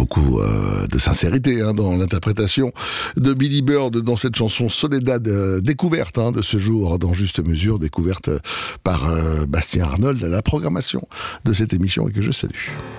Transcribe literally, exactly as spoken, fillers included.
beaucoup euh, de sincérité hein, dans l'interprétation de Billy Bird dans cette chanson Soledad, euh, découverte hein, de ce jour dans Juste Mesure, découverte par euh, Bastien Arnold à la programmation de cette émission et que je salue.